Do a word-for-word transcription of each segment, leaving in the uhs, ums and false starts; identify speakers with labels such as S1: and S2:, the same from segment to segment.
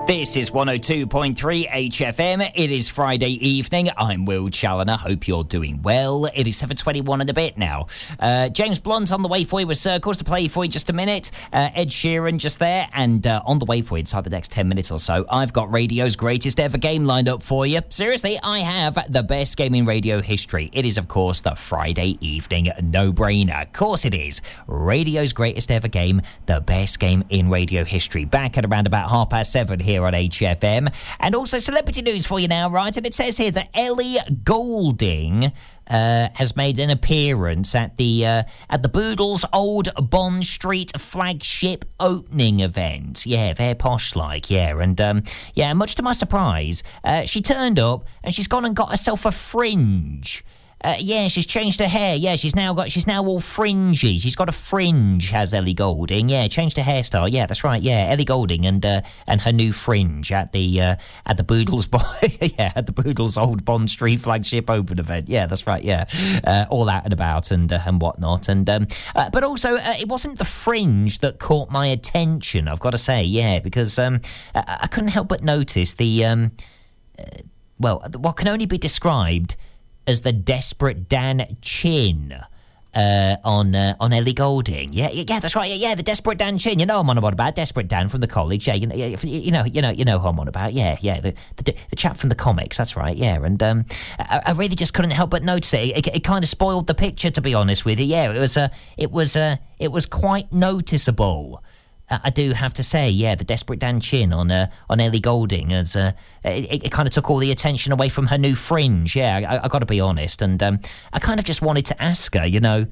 S1: This is one oh two point three H F M. It is Friday evening. I'm Will Challoner. Hope you're doing well. It is seven twenty-one and a bit now. Uh, James Blunt on the way for you with Circles to play for you just a minute. Uh, Ed Sheeran just there. And uh, on the way for you inside the next ten minutes or so, I've got radio's greatest ever game lined up for you. Seriously, I have the best game in radio history. It is, of course, the Friday evening no-brainer. Of course it is. Radio's greatest ever game, the best game in radio history. Back at around about half past seven here on H F M. And also celebrity news for you now, right? And it says here that Ellie Goulding uh, has made an appearance at the uh, at the Boodles Old Bond Street flagship opening event. Yeah, very posh like, yeah. And um, yeah, much to my surprise, uh, she turned up and she's gone and got herself a fringe. Uh, yeah, she's changed her hair. Yeah, she's now got. She's now all fringy. She's got a fringe, has Ellie Goulding. Yeah, changed her hairstyle. Yeah, that's right. Yeah, Ellie Goulding and uh, and her new fringe at the uh, at the Boodles. yeah, at the Boodles Old Bond Street flagship open event. Yeah, that's right. Yeah, uh, all out and about and uh, and whatnot. And um, uh, but also, uh, it wasn't the fringe that caught my attention. I've got to say, yeah, because um, I, I couldn't help but notice the um, uh, well, what can only be described as the Desperate Dan chin uh, on uh, on Ellie Goulding. Yeah, yeah, that's right. Yeah, yeah, the Desperate Dan chin. You know I'm on about Desperate Dan from the college. Yeah, you know, you know, you know, you know who I'm on about. Yeah, yeah, the the, the chap from the comics. That's right. Yeah, and um, I, I really just couldn't help but notice it. It, it kind of spoiled the picture, to be honest with you. Yeah, it was a, uh, it was a, uh, it was quite noticeable. Uh, I do have to say, yeah, the Desperate Dan chin on uh, on Ellie Goulding, as uh, it, it kind of took all the attention away from her new fringe. Yeah, I, I got to be honest, and um, I kind of just wanted to ask her, you know,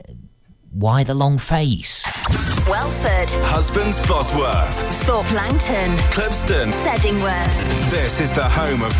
S1: why the long face?
S2: Welford,
S3: Husbands Bosworth,
S2: Thorpe Langton,
S3: Clipston,
S2: Seddingworth.
S3: This is the home of